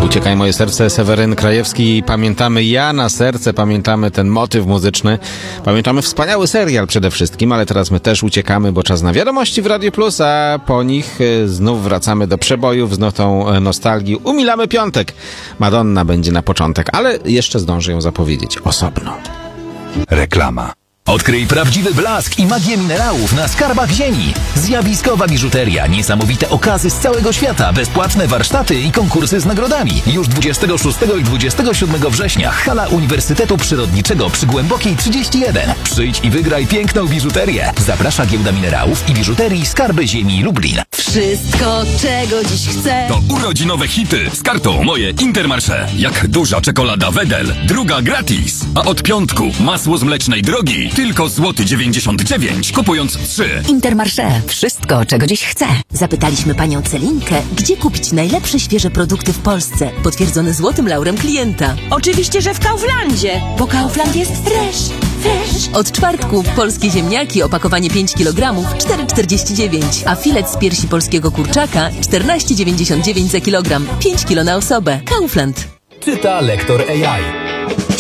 Uciekaj moje serce, Seweryn Krajewski. Pamiętamy Ja na serce, pamiętamy ten motyw muzyczny, pamiętamy wspaniały serial przede wszystkim, ale teraz my też uciekamy, bo czas na wiadomości w Radio Plus, a po nich znów wracamy do przebojów, znów tą nostalgii. Umilamy piątek. Madonna będzie na początek, ale jeszcze zdążę ją zapowiedzieć osobno. Reklama. Odkryj prawdziwy blask i magię minerałów na skarbach ziemi. Zjawiskowa biżuteria, niesamowite okazy z całego świata, bezpłatne warsztaty i konkursy z nagrodami. Już 26 i 27 września hala Uniwersytetu Przyrodniczego przy Głębokiej 31. Przyjdź i wygraj piękną biżuterię. Zaprasza Giełda Minerałów i Biżuterii Skarby Ziemi Lublin. Wszystko, czego dziś chcę. To urodzinowe hity z kartą Moje Intermarché. Jak duża czekolada Wedel, druga gratis. A od piątku masło z mlecznej drogi tylko złoty 99, kupując 3. Intermarché. Wszystko, czego dziś chcę. Zapytaliśmy panią Celinkę, gdzie kupić najlepsze świeże produkty w Polsce. Potwierdzone złotym laurem klienta. Oczywiście, że w Kauflandzie, bo Kaufland jest fresh. Od czwartku polskie ziemniaki, opakowanie 5 kg, 4,49, a filet z piersi polskiego kurczaka 14,99 za kilogram, 5 kg na osobę. Kaufland. Czyta lektor AI.